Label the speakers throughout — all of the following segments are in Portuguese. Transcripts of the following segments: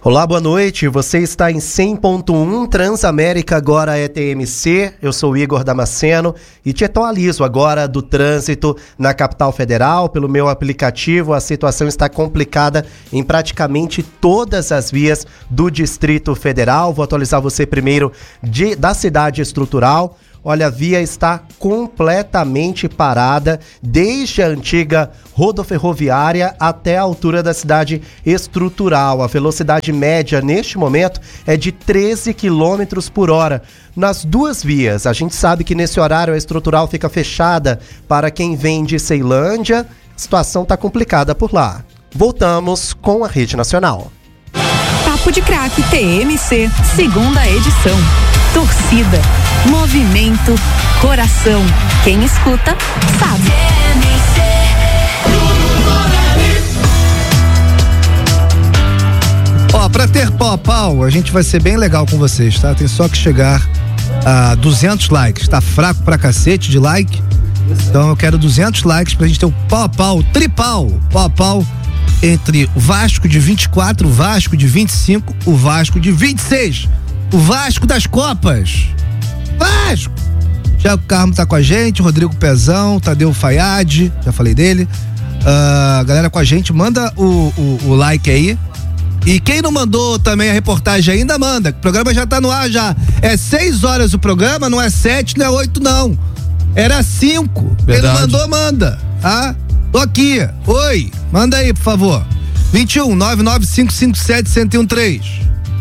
Speaker 1: Olá, boa noite. Você está em 100.1 Transamérica, agora é TMC. Eu sou o Igor Damasceno e te atualizo agora do trânsito na capital federal. Pelo meu aplicativo, a situação está complicada em praticamente todas as vias do Distrito Federal. Vou atualizar você primeiro da cidade estrutural. Olha, a via está completamente parada, desde a antiga rodoferroviária até a altura da cidade estrutural. A velocidade média neste momento é de 13 km por hora. Nas duas vias, a gente sabe que nesse horário a estrutural fica fechada para quem vem de Ceilândia. A situação está complicada por lá. Voltamos com a Rede Nacional.
Speaker 2: Papo de Craque TMC, segunda edição. Torcida, movimento, coração. Quem escuta, sabe.
Speaker 3: Ó, pra ter pau a pau, a gente vai ser bem legal com vocês, tá? Tem só que chegar a 200 likes. Tá fraco pra cacete de like. Então eu quero 200 likes pra gente ter o pau a pau, tripau, pau a pau entre o Vasco de 24, o Vasco de 25, o Vasco de 26. O Vasco das Copas. Vasco! Thiago Carmo tá com a gente, Rodrigo Pezão, Tadeu Fayad, já falei dele. Galera com a gente, manda o like aí. E quem não mandou também a reportagem ainda, manda. O programa já tá no ar já. É 6 horas o programa, não é 7, não é 8 não. Era 5. Quem não mandou, manda. Tá? Tô aqui. Oi. Manda aí, por favor. 21 99557 1013.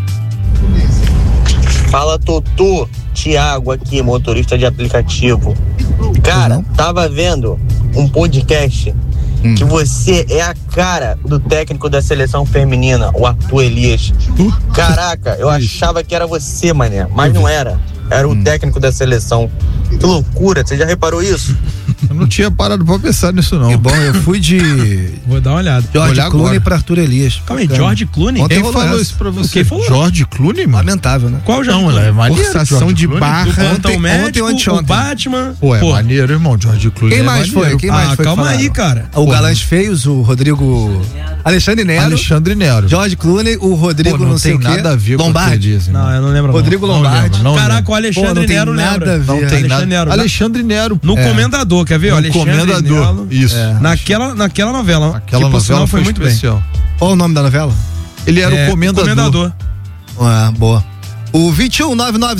Speaker 4: Fala, Totô. Thiago aqui, motorista de aplicativo. Cara, tava vendo um podcast que você é a cara do técnico da seleção feminina, o Arthur Elias. Caraca, eu achava que era você, mané, mas não era. Era o técnico da seleção. Que loucura, você já reparou isso?
Speaker 5: Eu não tinha parado pra pensar nisso, não.
Speaker 3: Que bom, eu fui de...
Speaker 6: Vou dar uma olhada.
Speaker 3: George Clooney pra Arthur Elias.
Speaker 6: Calma aí, George Clooney?
Speaker 3: Ontem
Speaker 5: quem falou isso pra você?
Speaker 6: Quem falou?
Speaker 5: George Clooney, mano?
Speaker 3: Lamentável, né?
Speaker 6: Qual George
Speaker 5: Clooney? Não, é maneiro.
Speaker 3: Forçação de barra.
Speaker 6: Ontem, o médico, o Batman.
Speaker 5: Pô, é maneiro, irmão. George Clooney.
Speaker 3: Quem mais foi? Quem mais foi?
Speaker 6: Calma aí, cara.
Speaker 3: O Galãs Feios, o Rodrigo... Alexandre Nero. George Clooney, o Rodrigo não sei o quê.
Speaker 5: Não tem nada a ver
Speaker 3: Lombardi.
Speaker 5: com o que
Speaker 6: Não, eu não lembro.
Speaker 3: Rodrigo Lombardi.
Speaker 6: Caraca, o Alexandre Nero lembra.
Speaker 3: Não tem nada.
Speaker 5: Alexandre Nero.
Speaker 6: No Comendador, quer ver?
Speaker 5: No
Speaker 6: Alexandre
Speaker 5: Comendador.
Speaker 6: Nero.
Speaker 5: Isso.
Speaker 6: Naquela novela.
Speaker 5: Aquela
Speaker 6: novela
Speaker 5: novela
Speaker 6: foi muito
Speaker 5: especial.
Speaker 6: bem.
Speaker 3: Qual o nome da novela?
Speaker 5: Ele era o Comendador.
Speaker 3: Ah, boa. O 21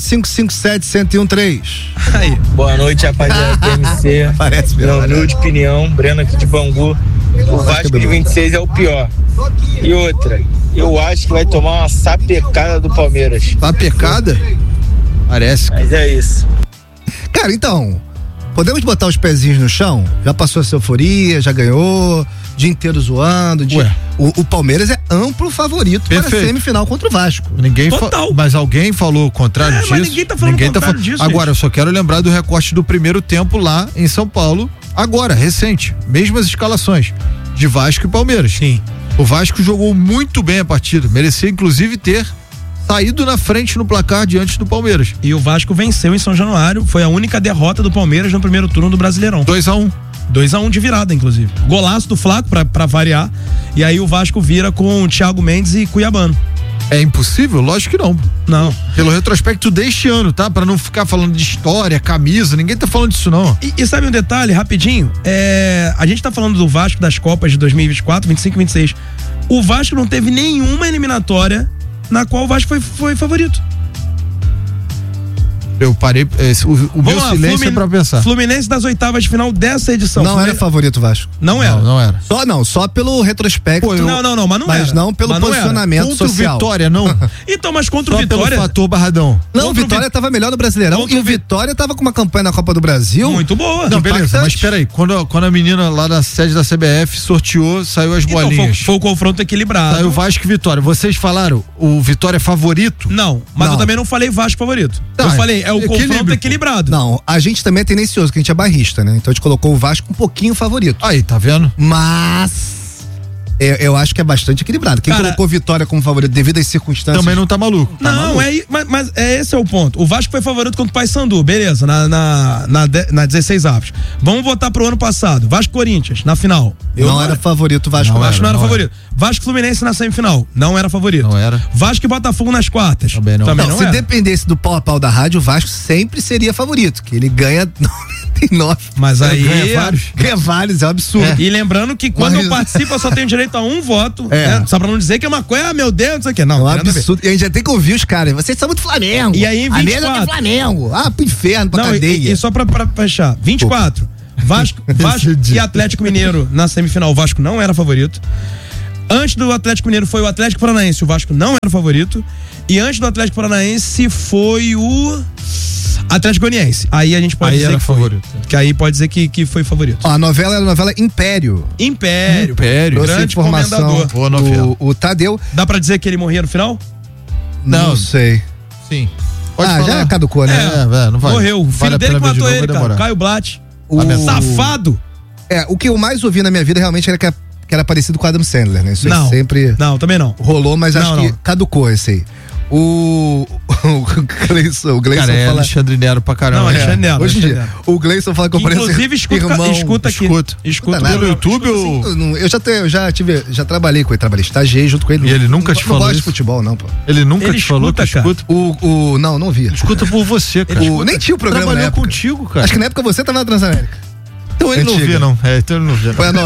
Speaker 3: 99557 1013.
Speaker 6: Aí.
Speaker 4: Boa noite, rapaziada do TMC.
Speaker 3: Parece
Speaker 4: Minha humilde opinião, Breno aqui de Bangu. O Vasco de 26 é o pior. E outra, eu acho que vai tomar uma sapecada do Palmeiras.
Speaker 5: Sapecada? Parece.
Speaker 4: Mas é isso.
Speaker 3: Cara, então, podemos botar os pezinhos no chão? Já passou essa euforia, já ganhou, dia inteiro zoando. O Palmeiras é amplo favorito para a semifinal contra o Vasco.
Speaker 5: Mas alguém falou o contrário disso?
Speaker 6: Mas ninguém tá falando o contrário disso.
Speaker 5: Agora, eu só quero lembrar do recorte do primeiro tempo lá em São Paulo, agora, recente. Mesmas escalações de Vasco e Palmeiras.
Speaker 6: Sim.
Speaker 5: O Vasco jogou muito bem a partida, merecia inclusive ter saído na frente no placar diante do Palmeiras.
Speaker 6: E o Vasco venceu em São Januário, foi a única derrota do Palmeiras no primeiro turno do Brasileirão.
Speaker 5: 2-1.
Speaker 6: 2-1 de virada, inclusive. Golaço do Flaco, pra variar. E aí o Vasco vira com o Thiago Mendes e Cuiabano.
Speaker 5: É impossível? Lógico que não.
Speaker 6: Não.
Speaker 5: Pelo retrospecto deste ano, tá? Pra não ficar falando de história, camisa, ninguém tá falando disso não.
Speaker 6: E sabe um detalhe, rapidinho? A gente tá falando do Vasco das Copas de 2024, 25 e 26. O Vasco não teve nenhuma eliminatória na qual o Vasco foi favorito.
Speaker 5: Eu parei, o meu silêncio é pra pensar.
Speaker 6: Fluminense das oitavas de final dessa edição.
Speaker 3: Não era favorito o Vasco.
Speaker 6: Não era.
Speaker 5: Não era.
Speaker 3: Só pelo retrospecto.
Speaker 6: Não, mas não era.
Speaker 3: Mas não pelo posicionamento
Speaker 5: contra
Speaker 3: social.
Speaker 5: O Vitória, não.
Speaker 6: Então, mas contra
Speaker 5: só
Speaker 6: o Vitória...
Speaker 5: pelo fator Barradão.
Speaker 3: Não, o Vitória tava melhor no Brasileirão e o Vitória tava com uma campanha na Copa do Brasil
Speaker 6: muito boa.
Speaker 5: Não, beleza, mas peraí, quando a menina lá da sede da CBF sorteou, saiu as bolinhas.
Speaker 6: Foi o confronto equilibrado.
Speaker 5: Saiu Vasco e Vitória. Vocês falaram o Vitória é favorito?
Speaker 6: Não, mas eu também não falei Vasco favorito.
Speaker 5: Tá,
Speaker 6: eu falei, é o confronto equilibrado.
Speaker 3: Não, a gente também é tendencioso, que a gente é barrista, né? Então a gente colocou o Vasco um pouquinho favorito.
Speaker 5: Aí, tá vendo?
Speaker 3: Mas Eu acho que é bastante equilibrado. Quem colocou Vitória como favorito devido às circunstâncias...
Speaker 5: Também não tá maluco.
Speaker 6: Não, mas esse é o ponto. O Vasco foi favorito contra o Paysandu, beleza, na 16 avos. Vamos voltar pro ano passado. Vasco-Corinthians, na final.
Speaker 3: Não era favorito o Vasco.
Speaker 6: Vasco não era favorito. Vasco-Fluminense na semifinal. Não era favorito.
Speaker 5: Não era.
Speaker 6: Vasco e Botafogo nas quartas.
Speaker 5: Também não
Speaker 3: se
Speaker 6: era.
Speaker 3: dependesse do pau a pau da rádio, o Vasco sempre seria favorito, que ele ganha 99.
Speaker 6: Mas aí...
Speaker 3: Ganha vários, é um absurdo.
Speaker 6: E lembrando que quando eu participo, eu só tenho direito a um voto. Né? Só pra não dizer que é uma coisa, meu Deus, isso aqui. Não,
Speaker 3: é um absurdo. E a gente já tem que ouvir os caras. Vocês são muito Flamengo.
Speaker 6: E aí, 24.
Speaker 3: A mesa é Flamengo. Pro inferno, pra cadeia.
Speaker 6: E só pra fechar. 24. Vasco e Atlético Mineiro na semifinal. O Vasco não era favorito. Antes do Atlético Mineiro foi o Atlético Paranaense. O Vasco não era favorito. E antes do Atlético Paranaense foi o Atlético Goianiense. Aí a gente pode dizer que foi favorito. Que aí pode dizer que foi favorito.
Speaker 3: A novela era a novela Império.
Speaker 6: Grande comendador.
Speaker 3: Boa novela. O Tadeu.
Speaker 6: Dá pra dizer que ele morria no final?
Speaker 3: Não sei.
Speaker 5: Sim. Pode falar.
Speaker 3: Já caducou, né?
Speaker 5: Não vai.
Speaker 6: Morreu. O filho dele que matou ele, cara. Caio Blatt. Safado.
Speaker 3: O que eu mais ouvi na minha vida realmente era que era parecido com o Adam Sandler, né? Isso
Speaker 6: não,
Speaker 3: sempre...
Speaker 6: Não, também não.
Speaker 3: Rolou, mas acho que caducou esse aí. O Gleison
Speaker 5: cara,
Speaker 3: fala...
Speaker 5: Alexandre Nero pra caramba.
Speaker 6: Não, Alexandre Nero.
Speaker 3: Hoje em dia, o Gleison fala que eu pareço
Speaker 6: inclusive, escuta aqui. Escuta
Speaker 5: pelo YouTube ou...
Speaker 3: Eu já trabalhei com ele, estagiei junto com ele.
Speaker 5: E ele nunca te falou
Speaker 3: de futebol, não, pô.
Speaker 5: Ele nunca te falou que escuta?
Speaker 3: Não via.
Speaker 5: Escuta por você, cara.
Speaker 3: Nem tinha o programa
Speaker 5: trabalhou contigo, cara.
Speaker 3: Acho que na época você tava na Transamérica.
Speaker 5: Então ele não via, não. Então ele não via, não.
Speaker 3: Foi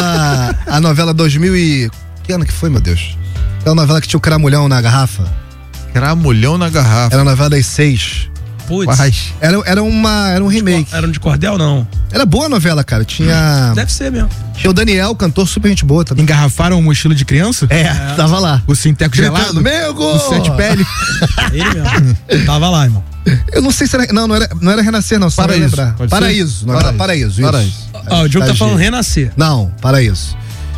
Speaker 3: a novela 2000 e... Que ano que foi, meu Deus? Aquela novela que tinha o Cramulhão na garrafa.
Speaker 5: Cramulhão na garrafa.
Speaker 3: Era a novela das 6.
Speaker 6: Putz.
Speaker 3: Era um remake.
Speaker 6: Era um de cordel, não?
Speaker 3: Era boa a novela, cara. Tinha...
Speaker 6: Deve ser mesmo.
Speaker 3: Tinha o Daniel, cantor super gente boa também.
Speaker 7: Engarrafaram o mochila de criança?
Speaker 3: Tava lá.
Speaker 7: O Sinteco gelado?
Speaker 3: Meu gol!
Speaker 7: O sete pele?
Speaker 6: Ele mesmo. Tava lá, irmão.
Speaker 3: Eu não sei se era... Não era Renascer, não. Paraíso. Paraíso.
Speaker 6: O Diogo tá falando Renascer.
Speaker 3: Não, Paraíso.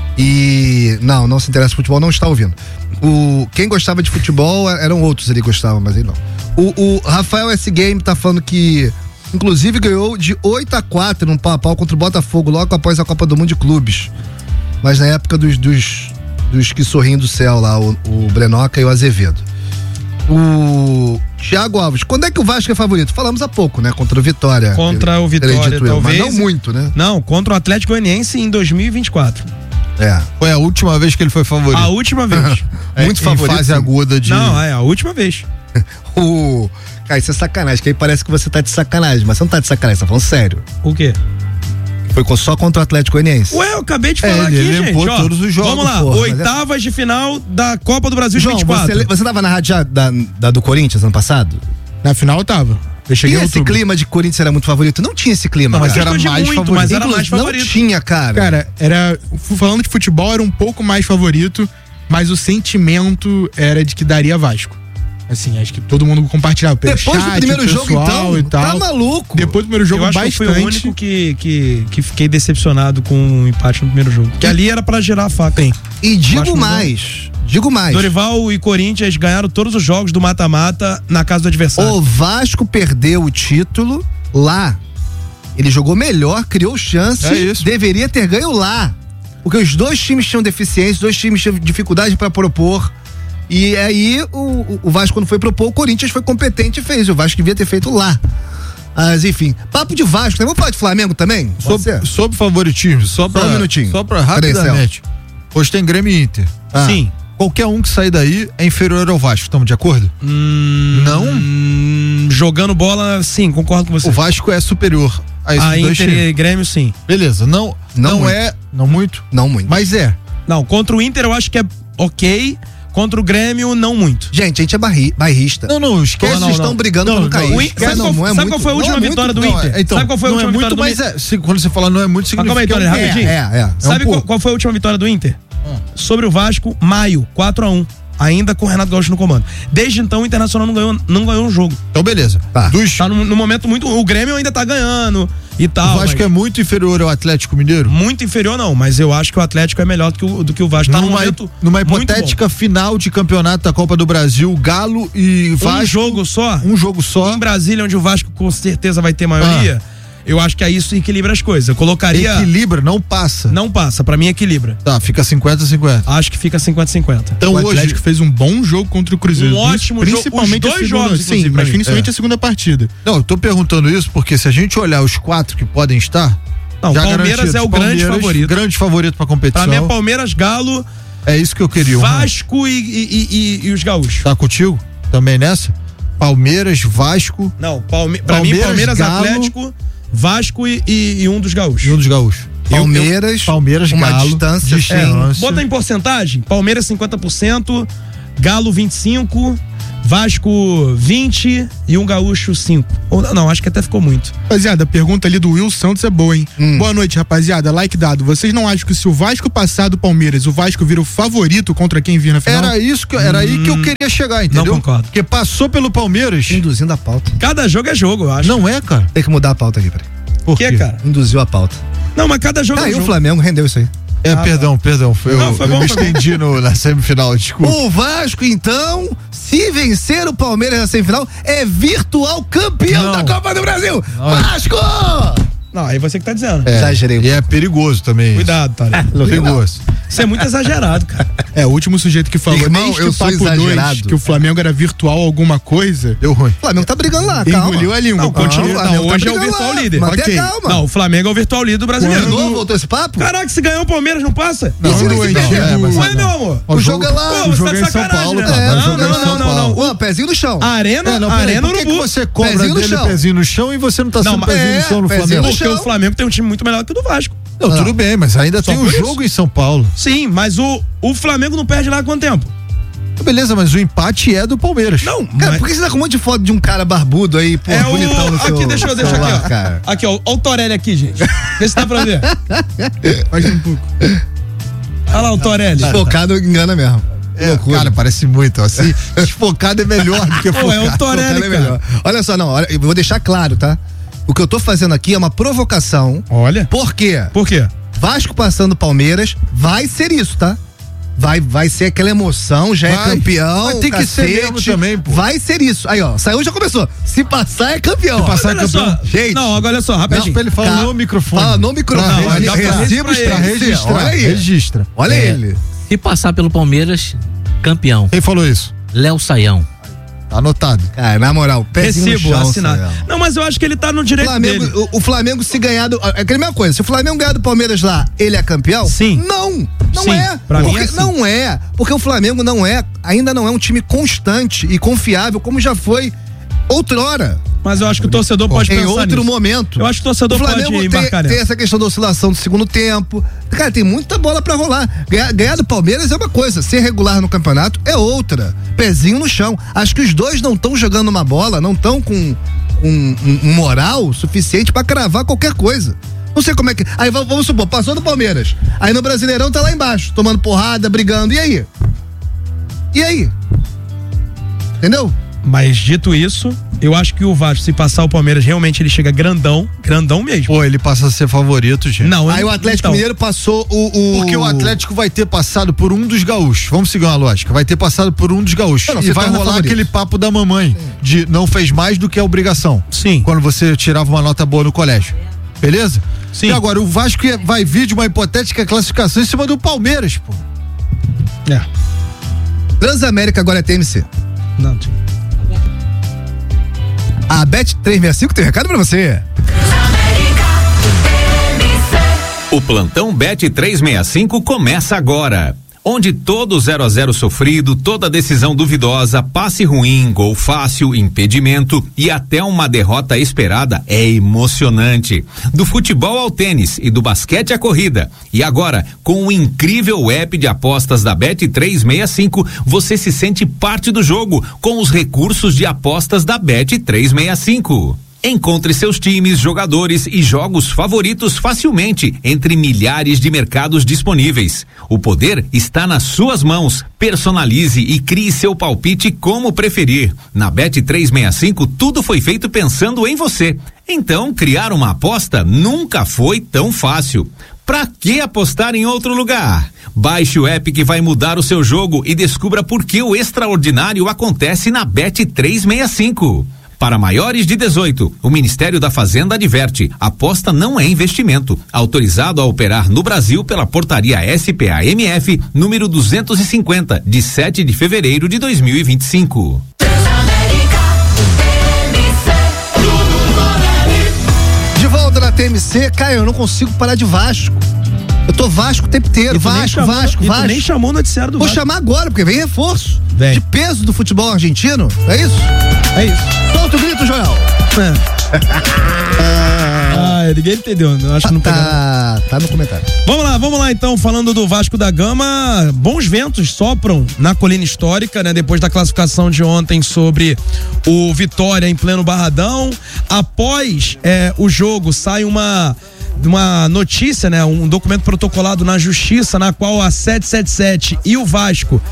Speaker 3: E... Não se interessa por futebol, não está ouvindo. Quem gostava de futebol eram outros ali que gostavam, mas ele não. O Rafael S. Game tá falando que inclusive ganhou de 8-4 num pau a pau contra o Botafogo logo após a Copa do Mundo de Clubes. Mas na época dos que sorriem do céu lá, o Brenoca e o Azevedo. O Thiago Alves, quando é que o Vasco é favorito? Falamos há pouco, né? Contra o Vitória.
Speaker 6: Contra o Vitória, talvez.
Speaker 3: Mas não muito, né?
Speaker 6: Não, contra o Atlético Goianiense em 2024.
Speaker 5: Foi a última vez que ele foi favorito.
Speaker 6: A última vez.
Speaker 3: Muito favorito.
Speaker 5: Em fase aguda de...
Speaker 6: Não, a última vez.
Speaker 3: Cara, isso é sacanagem, que aí parece que você tá de sacanagem, mas você não tá de sacanagem, você tá falando sério.
Speaker 6: O quê?
Speaker 3: Foi só contra o Atlético Goianiense.
Speaker 6: Ué, eu acabei de falar aqui,
Speaker 5: ele limpou todos os jogos.
Speaker 6: Vamos lá, oitavas de final da Copa do Brasil de 24.
Speaker 3: Você tava na rádio do Corinthians ano passado?
Speaker 7: Na final eu tava. Eu cheguei
Speaker 3: e esse clima de Corinthians era muito favorito? Não tinha esse clima,
Speaker 5: mas era mais favorito.
Speaker 6: Mas era mais favorito.
Speaker 3: Não tinha, cara.
Speaker 7: Cara, falando de futebol, era um pouco mais favorito, mas o sentimento era de que daria Vasco. Assim, acho que todo mundo compartilhava pelo
Speaker 3: depois
Speaker 7: chat,
Speaker 3: do primeiro jogo, então,
Speaker 7: e tal.
Speaker 3: tá maluco.
Speaker 7: Depois do primeiro jogo,
Speaker 6: eu acho
Speaker 7: bastante.
Speaker 6: Que eu fui o único que fiquei decepcionado com o empate no primeiro jogo. Que ali era pra gerar a faca.
Speaker 3: E digo mais.
Speaker 6: Dorival e Corinthians ganharam todos os jogos do mata-mata na casa do adversário.
Speaker 3: O Vasco perdeu o título lá. Ele jogou melhor, criou chance. Deveria ter ganho lá. Porque os dois times tinham deficiência, os dois times tinham dificuldade pra propor. E aí o Vasco, quando foi propor, o Corinthians foi competente e fez. O Vasco devia ter feito lá. Mas enfim, papo de Vasco, né? Vamos falar de Flamengo também?
Speaker 5: Sobre favoritismo, só um minutinho. Só pra rapidamente. Hoje tem Grêmio e Inter.
Speaker 6: Sim.
Speaker 5: Qualquer um que sair daí é inferior ao Vasco, estamos de acordo?
Speaker 6: Não? Jogando bola, sim, concordo com você.
Speaker 5: O Vasco é superior a esses dois
Speaker 6: Inter
Speaker 5: times.
Speaker 6: E Grêmio, sim.
Speaker 5: Beleza, não muito.
Speaker 3: Não muito.
Speaker 5: Mas é.
Speaker 6: Não, contra o Inter eu acho que é ok. Contra o Grêmio, não muito.
Speaker 3: Gente, a gente é bairrista.
Speaker 5: Não, esquece.
Speaker 3: Todos estão brigando pra não cair.
Speaker 6: Sabe qual foi a última vitória do Inter?
Speaker 5: Então,
Speaker 6: sabe qual foi a última vitória do Inter?
Speaker 5: Mas quando você fala não é muito, significa
Speaker 6: que rapidinho. Sabe qual foi a última vitória do Inter? Sobre o Vasco, maio, 4-1. Ainda com o Renato Gaúcho no comando. Desde então, o Internacional não ganhou um jogo.
Speaker 5: Então, beleza.
Speaker 6: Tá no momento muito... O Grêmio ainda tá ganhando e tal.
Speaker 5: O Vasco é muito inferior ao Atlético Mineiro?
Speaker 6: Muito inferior não, mas eu acho que o Atlético é melhor do que o Vasco. Tá
Speaker 5: numa hipotética final de campeonato da Copa do Brasil, Galo e Vasco...
Speaker 6: Um jogo só?
Speaker 5: Um jogo só.
Speaker 6: Em Brasília, onde o Vasco com certeza vai ter maioria... Eu acho que aí isso equilibra as coisas. Eu colocaria.
Speaker 5: Equilibra, não passa.
Speaker 6: Não passa, pra mim equilibra.
Speaker 5: Tá, fica 50-50.
Speaker 6: Acho que fica 50-50.
Speaker 7: Então o Atlético fez um bom jogo contra o Cruzeiro.
Speaker 6: Um ótimo jogo,
Speaker 7: principalmente
Speaker 6: os dois
Speaker 7: a segunda,
Speaker 6: jogos,
Speaker 7: sim,
Speaker 6: inclusive,
Speaker 7: mas
Speaker 6: pra mim.
Speaker 7: principalmente a segunda partida.
Speaker 5: Não, eu tô perguntando isso porque se a gente olhar os 4 que podem estar.
Speaker 6: Não, Palmeiras é o grande favorito.
Speaker 5: Grande favorito pra competição.
Speaker 6: Pra mim é Palmeiras, Galo.
Speaker 5: É isso que eu queria.
Speaker 6: Vasco e os gaúchos.
Speaker 5: Tá contigo? Também nessa? Palmeiras, Vasco.
Speaker 6: Não, pra mim, Palmeiras,
Speaker 5: Galo,
Speaker 6: Atlético, Vasco e um dos gaúchos.
Speaker 5: E um dos gaúchos.
Speaker 3: Palmeiras,
Speaker 5: uma
Speaker 3: Galo,
Speaker 5: distância.
Speaker 6: Bota em porcentagem: Palmeiras 50%, Galo 25%, Vasco 20% e um gaúcho 5%. Não, acho que até ficou muito.
Speaker 7: Rapaziada, a pergunta ali do Will Santos é boa, hein? Boa noite, rapaziada. Like dado. Vocês não acham que se o Vasco passar do Palmeiras, o Vasco vira o favorito contra quem vir na final?
Speaker 5: Era aí que eu queria chegar, entendeu?
Speaker 6: Não concordo.
Speaker 5: Porque passou pelo Palmeiras.
Speaker 3: Induzindo a pauta.
Speaker 6: Cada jogo é jogo, eu acho.
Speaker 5: Não é, cara.
Speaker 3: Tem que mudar a pauta aqui, peraí.
Speaker 6: Por quê, cara?
Speaker 3: Induziu a pauta.
Speaker 6: Não, mas cada jogo é
Speaker 3: Aí
Speaker 6: jogo.
Speaker 3: o Flamengo rendeu isso aí.
Speaker 5: Perdão.
Speaker 6: Foi
Speaker 5: Eu me estendi na semifinal, desculpa.
Speaker 3: O Vasco, então, se vencer o Palmeiras na semifinal, é virtual campeão da Copa do Brasil. Vasco!
Speaker 6: Não, aí você que tá dizendo.
Speaker 3: Exagerei.
Speaker 5: E é perigoso também.
Speaker 6: Cuidado, Tarek.
Speaker 5: Perigoso.
Speaker 6: Isso é muito exagerado, cara.
Speaker 7: O último sujeito que falou
Speaker 3: Irmão,
Speaker 7: desde
Speaker 3: eu
Speaker 7: o
Speaker 3: sou
Speaker 7: papo 2
Speaker 3: exagerado.
Speaker 7: que o Flamengo era virtual alguma coisa.
Speaker 5: Deu ruim.
Speaker 3: O Flamengo tá brigando lá, calma.
Speaker 7: Engoliu a língua.
Speaker 6: Não, continua. Não, hoje é o
Speaker 3: brigando
Speaker 6: virtual
Speaker 3: lá.
Speaker 6: líder.
Speaker 3: Mantenha
Speaker 7: Ok.
Speaker 3: calma.
Speaker 6: Não, o Flamengo é o virtual líder do brasileiro.
Speaker 3: De novo voltou esse papo?
Speaker 6: Caraca, se ganhar o Palmeiras, não passa?
Speaker 3: E se ele se perder?
Speaker 6: Ué, meu amor?
Speaker 3: O jogo é lá.
Speaker 6: Pô,
Speaker 5: O
Speaker 6: você
Speaker 5: jogo
Speaker 6: tá
Speaker 5: é
Speaker 6: de
Speaker 5: em São
Speaker 6: sacanagem,
Speaker 5: Paulo,
Speaker 6: né?
Speaker 5: cara. O jogo é em São
Speaker 6: Não.
Speaker 5: Paulo.
Speaker 3: Ô, pezinho no chão.
Speaker 6: Arena
Speaker 5: Por que
Speaker 6: Urubu.
Speaker 5: você cobra
Speaker 3: Pezinho no
Speaker 5: dele
Speaker 3: chão.
Speaker 5: pezinho no chão e você não tá sendo
Speaker 6: Não,
Speaker 5: pezinho no chão no
Speaker 3: pezinho
Speaker 5: Flamengo?
Speaker 3: no
Speaker 6: Porque
Speaker 3: chão.
Speaker 6: o Flamengo tem um time muito melhor que o do Vasco.
Speaker 5: Não, tudo bem, mas ainda
Speaker 6: Só
Speaker 5: tem um
Speaker 6: por isso?
Speaker 5: jogo em São Paulo.
Speaker 6: Sim, mas o Flamengo não perde lá há quanto tempo?
Speaker 5: Beleza, mas o empate é do Palmeiras.
Speaker 6: Não,
Speaker 3: Cara, por que você tá com um monte de foto de um cara barbudo aí, pô,
Speaker 6: é
Speaker 3: bonitão no seu
Speaker 6: aqui, deixa
Speaker 3: celular,
Speaker 6: aqui, ó.
Speaker 3: cara?
Speaker 6: Aqui, ó. Olha o Torelli aqui, gente. Vê se dá pra ver.
Speaker 7: Mais um pouco.
Speaker 6: Olha lá o Torelli.
Speaker 3: Focado engana mesmo.
Speaker 5: Cara, parece muito. Assim, desfocado é melhor do que
Speaker 6: Pô,
Speaker 5: focado.
Speaker 6: é o Torelli,
Speaker 3: Focado é melhor.
Speaker 6: cara.
Speaker 3: Olha só, não, eu vou deixar claro, tá? O que eu tô fazendo aqui é uma provocação.
Speaker 6: Olha.
Speaker 3: Por quê?
Speaker 6: Por quê?
Speaker 3: Vasco passando Palmeiras, vai ser isso, tá? Vai ser aquela emoção, já é campeão.
Speaker 5: Mas tem que ser mesmo também, pô.
Speaker 3: Vai ser isso. Aí, ó, saiu já começou. Se passar, é campeão.
Speaker 5: Se passar,
Speaker 6: Olha só.
Speaker 3: Gente.
Speaker 6: Não, agora olha só,
Speaker 5: Mas
Speaker 6: rapidinho.
Speaker 5: pra ele falar no microfone.
Speaker 3: Fala no microfone.
Speaker 6: Não, já falei
Speaker 3: Recibos
Speaker 6: pra
Speaker 3: pra
Speaker 6: ele.
Speaker 3: registrar. Olha aí.
Speaker 5: Registra.
Speaker 3: Olha ele.
Speaker 8: Se passar pelo Palmeiras, campeão.
Speaker 5: Quem falou isso?
Speaker 8: Léo Saião.
Speaker 5: Tá anotado.
Speaker 3: Cara, na moral, pezinho
Speaker 6: Recibo
Speaker 3: no chão,
Speaker 6: assinado.
Speaker 3: Samuel.
Speaker 6: Não, mas eu acho que ele tá no direito
Speaker 3: Flamengo,
Speaker 6: dele.
Speaker 3: o Flamengo se ganhar do. É aquela mesma coisa. Se o Flamengo ganhar do Palmeiras lá, ele é campeão?
Speaker 6: Sim.
Speaker 3: Não
Speaker 6: Sim,
Speaker 3: é.
Speaker 6: pra mim
Speaker 3: Porque
Speaker 6: é sim.
Speaker 3: não é. Porque o Flamengo ainda não é um time constante e confiável como já foi outrora.
Speaker 6: Mas eu acho que o torcedor pode
Speaker 3: Em
Speaker 6: pensar
Speaker 3: outro
Speaker 6: nisso.
Speaker 3: momento.
Speaker 6: Eu acho que o torcedor pode
Speaker 3: tem
Speaker 6: embarcar nessa.
Speaker 3: essa questão da oscilação do segundo tempo. Cara, tem muita bola pra rolar. Ganhar do Palmeiras é uma coisa, ser regular no campeonato é outra. Pezinho no chão. Acho que os dois não estão jogando uma bola, não estão com um moral suficiente pra cravar qualquer coisa. Não sei como é que. Aí vamos supor, passou do Palmeiras. Aí no Brasileirão tá lá embaixo, tomando porrada, brigando. E aí? E aí? Entendeu?
Speaker 6: Mas dito isso, eu acho que o Vasco, se passar o Palmeiras, realmente ele chega grandão mesmo.
Speaker 5: Pô, ele passa a ser favorito, gente.
Speaker 6: Não,
Speaker 3: Aí o Atlético
Speaker 6: então,
Speaker 3: Mineiro passou
Speaker 5: Porque o Atlético vai ter passado por um dos gaúchos. Vamos seguir uma lógica. Vai ter passado por um dos gaúchos.
Speaker 3: Não,
Speaker 5: e
Speaker 3: você
Speaker 5: vai
Speaker 3: torna
Speaker 5: rolar
Speaker 3: favorito.
Speaker 5: aquele papo da mamãe de não fez mais do que a obrigação.
Speaker 6: Sim.
Speaker 5: Quando você tirava uma nota boa no colégio. Beleza?
Speaker 6: Sim.
Speaker 5: E agora, o Vasco vai vir de uma hipotética classificação em cima do Palmeiras, pô.
Speaker 6: É.
Speaker 3: Transamérica agora é TMC.
Speaker 6: Não,
Speaker 3: A Bet365 tem um recado pra você.
Speaker 9: O plantão Bet 365 começa agora. Onde todo 0 a 0 sofrido, toda decisão duvidosa, passe ruim, gol fácil, impedimento e até uma derrota esperada é emocionante. Do futebol ao tênis e do basquete à corrida. E agora, com o incrível app de apostas da Bet365, você se sente parte do jogo com os recursos de apostas da Bet365. Encontre seus times, jogadores e jogos favoritos facilmente entre milhares de mercados disponíveis. O poder está nas suas mãos. Personalize e crie seu palpite como preferir. Na Bet365 tudo foi feito pensando em você. Então, criar uma aposta nunca foi tão fácil. Pra que apostar em outro lugar? Baixe o app que vai mudar o seu jogo e descubra por que o extraordinário acontece na Bet365. Para maiores de 18, o Ministério da Fazenda adverte: aposta não é investimento. Autorizado a operar no Brasil pela portaria SPA-MF número 250, de 7 de fevereiro de 2025.
Speaker 3: De volta na TMC, Caio, eu não consigo parar de Vasco. Eu tô Vasco o tempo inteiro. Vasco.
Speaker 6: Tu nem chamou o noticiário do
Speaker 3: Vou
Speaker 6: Vasco.
Speaker 3: chamar agora, porque vem reforço.
Speaker 6: Vem.
Speaker 3: De peso do futebol argentino. É isso?
Speaker 6: É isso.
Speaker 3: Solta o grito, Joel.
Speaker 6: Ninguém entendeu. Eu acho que não pegou.
Speaker 3: Tá no comentário.
Speaker 6: Vamos lá então, falando do Vasco da Gama, bons ventos sopram na colina histórica, né? Depois da classificação de ontem sobre o Vitória em pleno Barradão. Após o jogo, sai uma notícia, né? Um documento protocolado na Justiça, na qual a 777 e o Vasco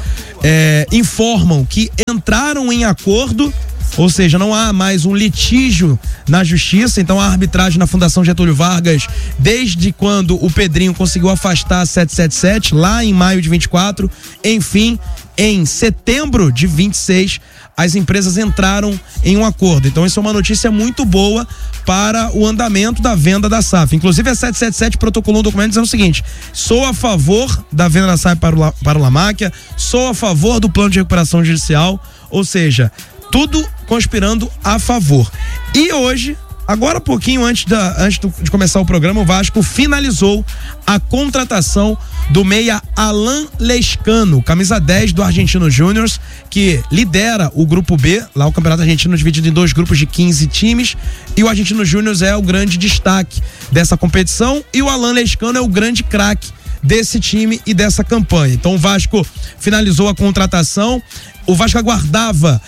Speaker 6: informam que entraram em acordo. Ou seja, não há mais um litígio na Justiça. Então a arbitragem na Fundação Getúlio Vargas, desde quando o Pedrinho conseguiu afastar a 777, lá em maio de 24, enfim, em setembro de 26, as empresas entraram em um acordo. Então isso é uma notícia muito boa para o andamento da venda da SAF. Inclusive a 777 protocolou um documento dizendo o seguinte: sou a favor da venda da SAF para o Lamáquia, sou a favor do plano de recuperação judicial, ou seja, tudo conspirando a favor. E hoje, agora há pouquinho antes de começar o programa, o Vasco finalizou a contratação do meia Alan Lescano, camisa 10 do Argentinos Júniors, que lidera o grupo B, lá o campeonato argentino dividido em 2 grupos de 15 times, e o Argentinos Júniors é o grande destaque dessa competição, e o Alan Lescano é o grande craque desse time e dessa campanha. Então o Vasco finalizou a contratação. O Vasco aguardava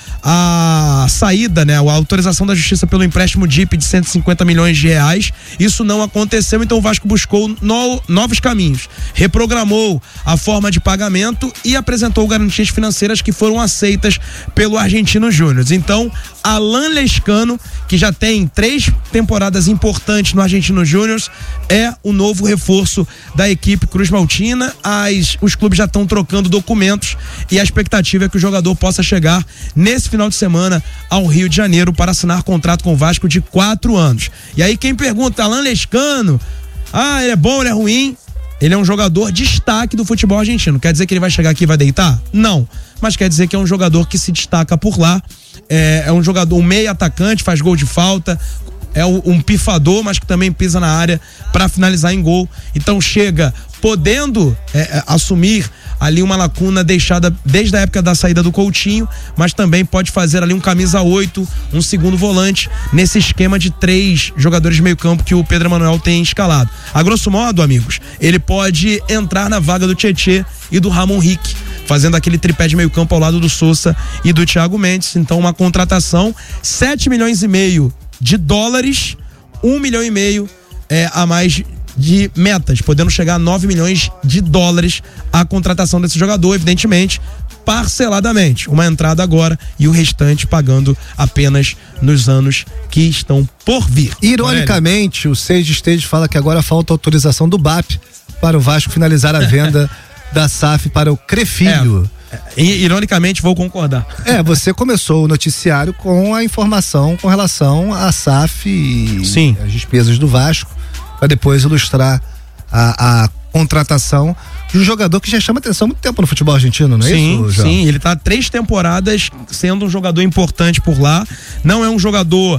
Speaker 6: a saída, né, a autorização da Justiça pelo empréstimo DIP de 150 milhões de reais. Isso não aconteceu, então o Vasco buscou novos caminhos, reprogramou a forma de pagamento e apresentou garantias financeiras que foram aceitas pelo Argentinos Júniors. Então, Alan Lescano, que já tem 3 temporadas importantes no Argentinos Júniors, é o novo reforço da equipe Cruz Maltina. Os clubes já estão trocando documentos e a expectativa é que o jogador possa chegar nesse final de semana ao Rio de Janeiro para assinar contrato com o Vasco de 4 anos. E aí quem pergunta, Alan Lescano, ele é bom, ele é ruim? Ele é um jogador destaque do futebol argentino. Quer dizer que ele vai chegar aqui e vai deitar? Não. Mas quer dizer que é um jogador que se destaca por lá. É um jogador, um meio atacante, faz gol de falta. É um pifador, mas que também pisa na área para finalizar em gol. Então chega podendo assumir ali uma lacuna deixada desde a época da saída do Coutinho, mas também pode fazer ali um camisa 8, um segundo volante, nesse esquema de 3 jogadores de meio campo que o Pedro Emanuel tem escalado. A grosso modo, amigos, ele pode entrar na vaga do Tietê e do Ramon Rick, fazendo aquele tripé de meio campo ao lado do Sousa e do Thiago Mendes. Então uma contratação, 7 milhões e meio de dólares, 1 milhão e meio a mais de metas, podendo chegar a 9 milhões de dólares a contratação desse jogador, evidentemente parceladamente, uma entrada agora e o restante pagando apenas nos anos que estão por vir.
Speaker 3: Ironicamente, o Sage Stage fala que agora falta autorização do BAP para o Vasco finalizar a venda da SAF para o Crefilho.
Speaker 6: Ironicamente, vou concordar.
Speaker 3: Você começou o noticiário com a informação com relação à SAF e as despesas do Vasco, para depois ilustrar a contratação de um jogador que já chama atenção há muito tempo no futebol argentino, não é isso, João?
Speaker 6: Sim, ele tá 3 temporadas sendo um jogador importante por lá. Não é um jogador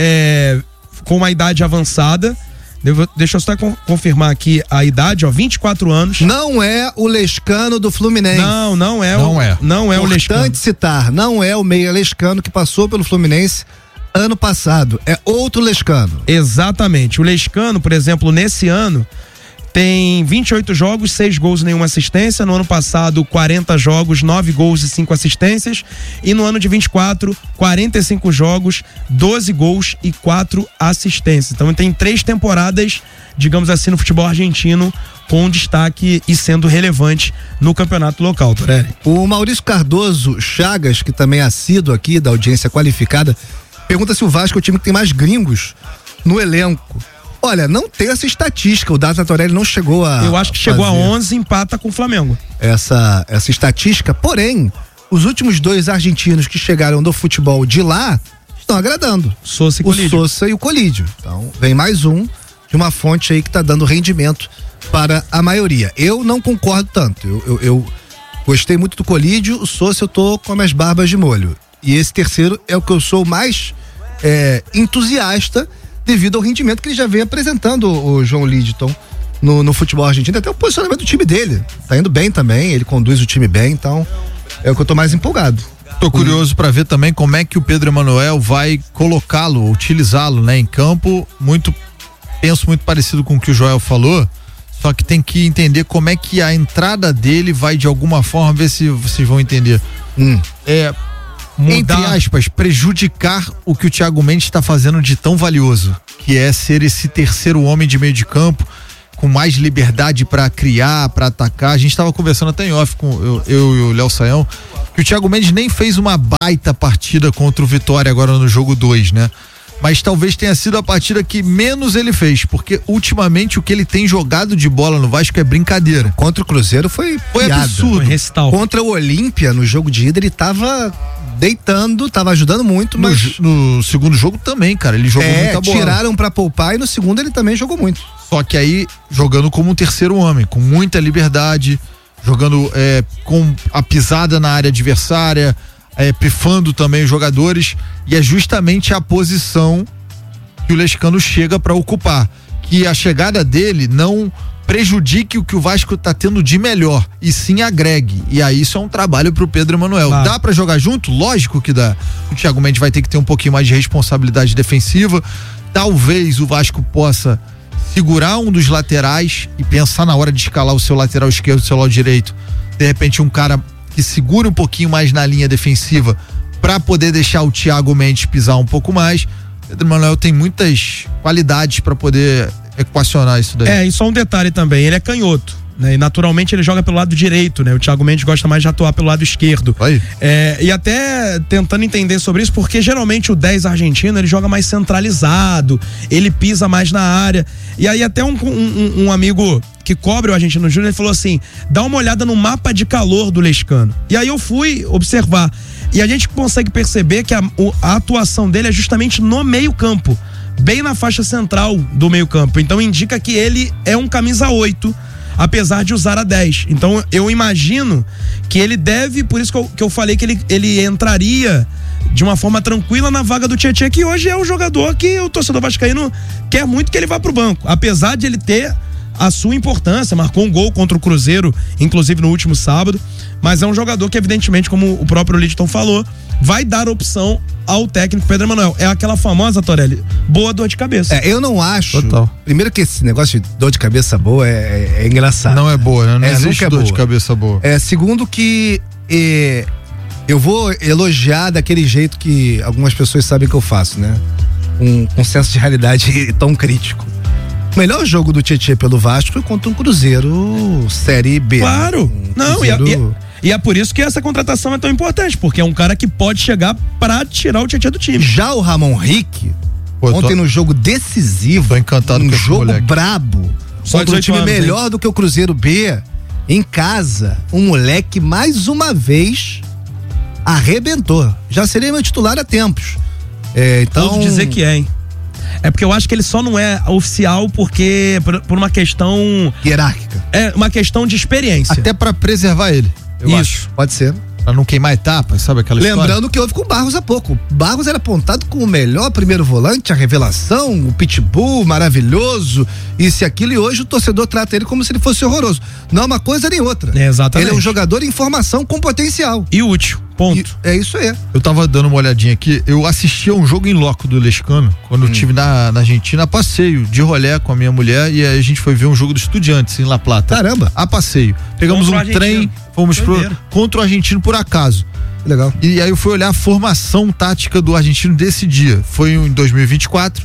Speaker 6: com uma idade avançada. Deixa eu só confirmar aqui a idade, 24 anos.
Speaker 3: Não é o Lescano do Fluminense.
Speaker 6: Não é o Lescano.
Speaker 3: Importante citar, não é o meia Lescano que passou pelo Fluminense ano passado, é outro Lescano.
Speaker 6: Exatamente. O Lescano, por exemplo, nesse ano tem 28 jogos, 6 gols e nenhuma assistência. No ano passado, 40 jogos, 9 gols e 5 assistências. E no ano de 24, 45 jogos, 12 gols e 4 assistências. Então ele tem 3 temporadas, digamos assim, no futebol argentino, com destaque e sendo relevante no campeonato local, Torelli.
Speaker 3: O Maurício Cardoso Chagas, que também é assíduo aqui da audiência qualificada, pergunta se o Vasco é o time que tem mais gringos no elenco. Olha, não tem essa estatística, o Data Torelli não chegou a...
Speaker 6: Eu acho que chegou a 11, empata com o Flamengo.
Speaker 3: Essa estatística, porém, os últimos 2 argentinos que chegaram do futebol de lá estão agradando.
Speaker 6: Sousa e
Speaker 3: o
Speaker 6: Colídio.
Speaker 3: Sousa e o Colídio. Então, vem mais um de uma fonte aí que tá dando rendimento para a maioria. Eu não concordo tanto. Eu gostei muito do Colídio, o Sousa eu tô com as minhas barbas de molho. E esse terceiro é o que eu sou mais entusiasta devido ao rendimento que ele já vem apresentando, o João Lidton, no futebol argentino. Até o posicionamento do time dele. Tá indo bem também, ele conduz o time bem, então é o que eu tô mais empolgado.
Speaker 5: Tô curioso para ver também como é que o Pedro Emanuel vai colocá-lo, utilizá-lo, né, em campo. Penso muito parecido com o que o Joel falou, só que tem que entender como é que a entrada dele vai de alguma forma, ver se vocês vão entender. Mudar, entre aspas, prejudicar o que o Thiago Mendes está fazendo de tão valioso, que é ser esse terceiro homem de meio de campo, com mais liberdade para criar, para atacar. A gente estava conversando até em off com eu e o Léo Saião, que o Thiago Mendes nem fez uma baita partida contra o Vitória agora no jogo 2, né? Mas talvez tenha sido a partida que menos ele fez, porque ultimamente o que ele tem jogado de bola no Vasco é brincadeira.
Speaker 3: Contra o Cruzeiro foi
Speaker 5: absurdo.
Speaker 3: Contra o Olímpia, no jogo de ida, ele tava deitando, tava ajudando muito, mas
Speaker 5: no segundo jogo também, cara, ele jogou muita bola.
Speaker 3: Tiraram pra poupar e no segundo ele também jogou muito.
Speaker 5: Só que aí, jogando como um terceiro homem, com muita liberdade, jogando com a pisada na área adversária, pifando também os jogadores, e é justamente a posição que o Lescano chega para ocupar, que a chegada dele não prejudique o que o Vasco tá tendo de melhor, e sim agregue, e aí isso é um trabalho pro Pedro Emanuel. Dá para jogar junto? Lógico que dá. O Thiago Mendes vai ter que ter um pouquinho mais de responsabilidade defensiva, talvez o Vasco possa segurar um dos laterais e pensar na hora de escalar o seu lateral esquerdo, o seu lado direito, de repente um cara que segura um pouquinho mais na linha defensiva para poder deixar o Thiago Mendes pisar um pouco mais. Pedro Emanuel tem muitas qualidades para poder equacionar isso daí.
Speaker 6: E só um detalhe também, ele é canhoto, né? E naturalmente ele joga pelo lado direito, né? O Thiago Mendes gosta mais de atuar pelo lado esquerdo. E até tentando entender sobre isso, porque geralmente o 10 argentino ele joga mais centralizado, ele pisa mais na área. E aí até um amigo que cobre o Argentino Júnior, ele falou assim: dá uma olhada no mapa de calor do Lescano. E aí eu fui observar. E a gente consegue perceber que a atuação dele é justamente no meio-campo, bem na faixa central do meio-campo. Então indica que ele é um camisa 8, apesar de usar a 10. Então eu imagino que ele deve, por isso que eu falei que ele entraria de uma forma tranquila na vaga do Tietê, que hoje é o jogador que o torcedor vascaíno quer muito que ele vá pro banco, apesar de ele ter a sua importância, marcou um gol contra o Cruzeiro, inclusive no último sábado, mas é um jogador que evidentemente, como o próprio Lidton falou, vai dar opção ao técnico Pedro Emanuel. É aquela famosa, Torelli, boa dor de cabeça.
Speaker 3: Eu não acho. Total. Primeiro que esse negócio de dor de cabeça boa é engraçado.
Speaker 5: Não é boa, né? Não existe dor de cabeça boa.
Speaker 3: Segundo que eu vou elogiar daquele jeito que algumas pessoas sabem que eu faço, né? Um senso de realidade tão crítico. O melhor jogo do Tietê pelo Vasco foi contra um Cruzeiro Série B.
Speaker 6: Claro.
Speaker 3: Cruzeiro...
Speaker 6: E é por isso que essa contratação é tão importante, porque é um cara que pode chegar pra tirar o Tietê do time.
Speaker 3: Já o Ramon Rick, ontem no jogo decisivo,
Speaker 5: tô encantado com
Speaker 3: jogo brabo, contra um time melhor do que o Cruzeiro B, em casa, um moleque mais uma vez arrebentou. Já seria meu titular há tempos. Então...
Speaker 6: Pode dizer que hein? É porque eu acho que ele só não é oficial porque por uma questão
Speaker 3: hierárquica.
Speaker 6: É uma questão de experiência.
Speaker 5: Até pra preservar ele.
Speaker 3: Eu acho. Pode ser.
Speaker 5: Pra não queimar etapas, sabe aquela história?
Speaker 3: Lembrando que houve com o Barros há pouco. O Barros era apontado como o melhor primeiro volante, a revelação, o pitbull maravilhoso, isso e aquilo, e hoje o torcedor trata ele como se ele fosse horroroso. Não é uma coisa nem outra.
Speaker 6: Exatamente.
Speaker 3: Ele é um jogador em formação com potencial.
Speaker 6: E útil, ponto.
Speaker 3: É isso aí.
Speaker 5: Eu tava dando uma olhadinha aqui, eu assisti a um jogo em loco do Lescano, quando eu estive na Argentina, a passeio, de rolê com a minha mulher, e aí a gente foi ver um jogo do Estudiantes em La Plata.
Speaker 3: Caramba.
Speaker 5: A passeio. Pegamos um trem, fomos contra o Argentino por acaso.
Speaker 3: Legal.
Speaker 5: E aí eu fui olhar a formação tática do Argentino desse dia. Foi em 2024.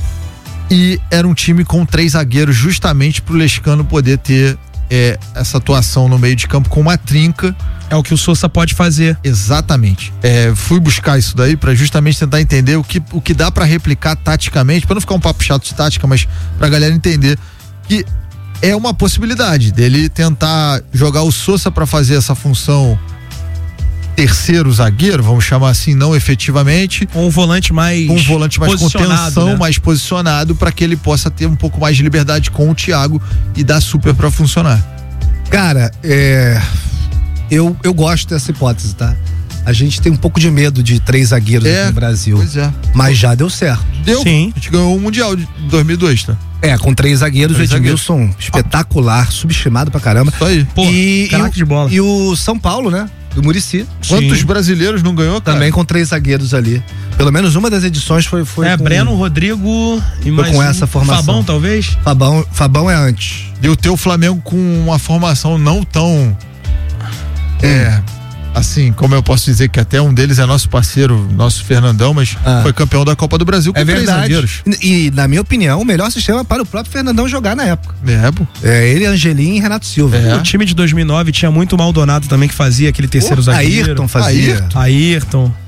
Speaker 5: E era um time com 3 zagueiros, justamente pro Lescano poder ter essa atuação no meio de campo com uma trinca.
Speaker 6: É o que o Sousa pode fazer.
Speaker 5: Exatamente. Fui buscar isso daí pra justamente tentar entender o que dá pra replicar taticamente, pra não ficar um papo chato de tática, mas pra galera entender que é uma possibilidade dele tentar jogar o Sousa pra fazer essa função terceiro zagueiro, vamos chamar assim, não efetivamente.
Speaker 6: Um volante mais
Speaker 5: contenção,
Speaker 6: né?
Speaker 5: mais posicionado, para que ele possa ter um pouco mais de liberdade com o Thiago e dar super para funcionar.
Speaker 3: Cara, eu gosto dessa hipótese, tá? A gente tem um pouco de medo de 3 zagueiros aqui no Brasil.
Speaker 5: Pois é.
Speaker 3: Mas já deu certo.
Speaker 6: Sim.
Speaker 5: A gente ganhou o Mundial de 2002, tá?
Speaker 3: Com 3 zagueiros, o Edmilson, espetacular, subestimado pra caramba.
Speaker 5: Isso aí.
Speaker 6: Pô, craque de bola.
Speaker 3: E o São Paulo, né? Do Muricy.
Speaker 5: Quantos brasileiros não ganhou, cara?
Speaker 3: Também com 3 zagueiros ali. Pelo menos uma das edições foi com,
Speaker 6: Breno, Rodrigo e mais
Speaker 3: com essa formação.
Speaker 6: Fabão, talvez?
Speaker 3: Fabão é antes.
Speaker 5: E o teu Flamengo com uma formação não tão... assim, como eu posso dizer que até um deles é nosso parceiro, nosso Fernandão, mas foi campeão da Copa do Brasil com 3 zagueiros.
Speaker 3: E, na minha opinião, o melhor sistema para o próprio Fernandão jogar na época.
Speaker 5: Pô.
Speaker 3: Ele, Angelim e Renato Silva.
Speaker 6: O time de 2009 tinha muito Maldonado também, que fazia aquele terceiro zagueiro.
Speaker 3: Ayrton fazia.
Speaker 6: Ayrton.